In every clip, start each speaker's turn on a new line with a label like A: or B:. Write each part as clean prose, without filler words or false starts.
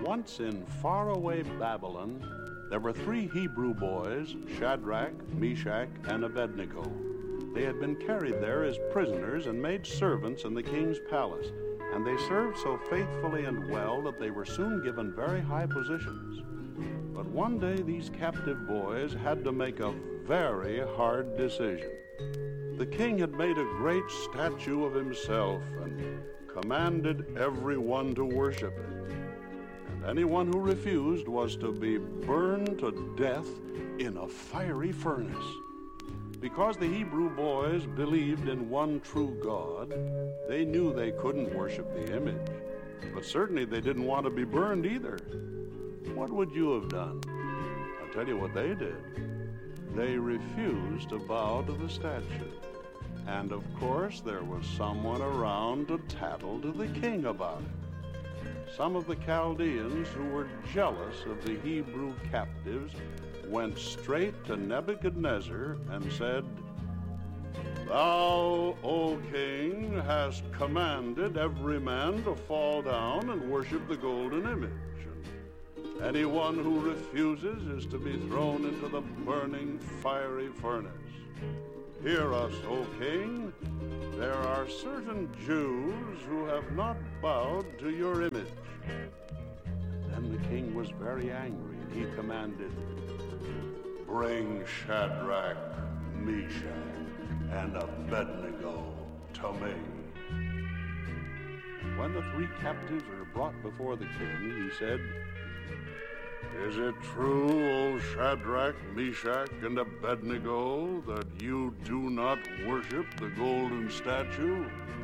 A: Once in faraway Babylon, there were three Hebrew boys, Shadrach, Meshach, and Abednego. They had been carried there as prisoners and made servants in the king's palace, and they served so faithfully and well that they were soon given very high positions. But one day these captive boys had to make a very hard decision. The king had made a great statue of himself and commanded everyone to worship it. And anyone who refused was to be burned to death in a fiery furnace. Because the Hebrew boys believed in one true God, they knew they couldn't worship the image. But certainly they didn't want to be burned either. What would you have done? I'll tell you what they did. They refused to bow to the statue. And of course, there was someone around to tattle to the king about it. Some of the Chaldeans who were jealous of the Hebrew captives went straight to Nebuchadnezzar and said, "Thou, O king, hast commanded every man to fall down and worship the golden image. And anyone who refuses is to be thrown into the burning fiery furnace. Hear us, O king. There are certain Jews who have not bowed to your image." Then the king was very angry, and he commanded, "Bring Shadrach, Meshach, and Abednego to me." When the three captives were brought before the king, he said, "Is it true, O Shadrach, Meshach, and Abednego, that you do not worship the golden statue?"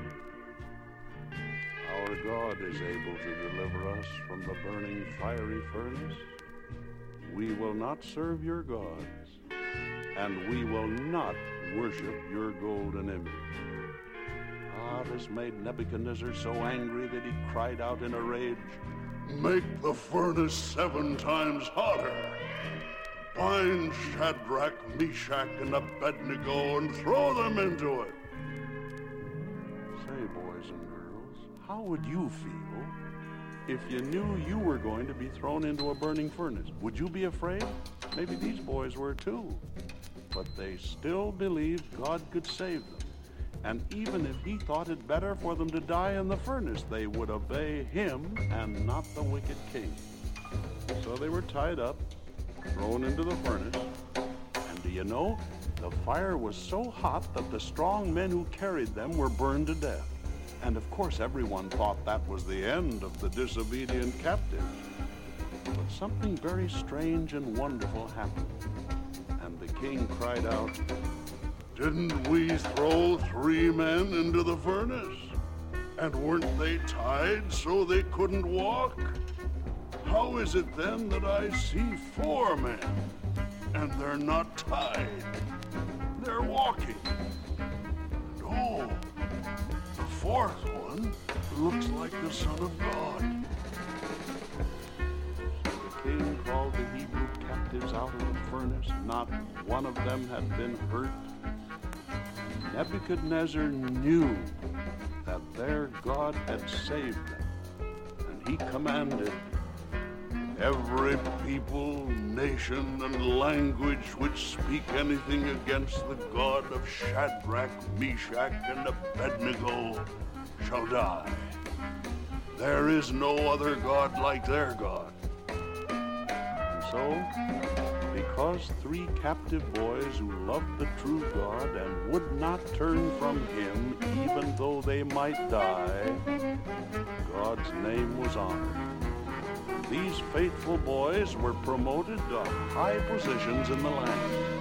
A: "Our God is able to deliver us from the burning fiery furnace. We will not serve your gods, and we will not worship your golden image." This made Nebuchadnezzar so angry that he cried out in a rage, "Make the furnace 7 times hotter. Bind Shadrach, Meshach, and Abednego and throw them into it." Say, boys and girls, how would you feel if you knew you were going to be thrown into a burning furnace? Would you be afraid? Maybe these boys were too. But they still believed God could save them. And even if he thought it better for them to die in the furnace, they would obey him and not the wicked king. So they were tied up, thrown into the furnace. And do you know, the fire was so hot that the strong men who carried them were burned to death. And of course, everyone thought that was the end of the disobedient captives. But something very strange and wonderful happened. And the king cried out, "Didn't we throw 3 men into the furnace? And weren't they tied so they couldn't walk? How is it then that I see 4 men, and they're not tied? They're walking. And oh, the 4th one looks like the Son of God." So the king called the Hebrew captives out of the furnace. Not one of them had been hurt. Nebuchadnezzar knew that their God had saved them, and he commanded, "Every people, nation, and language which speak anything against the God of Shadrach, Meshach, and Abednego shall die. There is no other God like their God." And so, because 3 captive boys who loved the true God and would not turn from him even though they might die, God's name was honored. These faithful boys were promoted to high positions in the land.